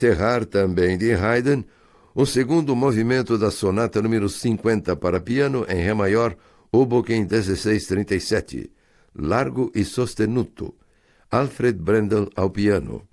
Terrar, também de Haydn, o segundo movimento da sonata número 50 para piano em Ré maior, oboe em 1637, largo e sostenuto, Alfred Brendel ao piano.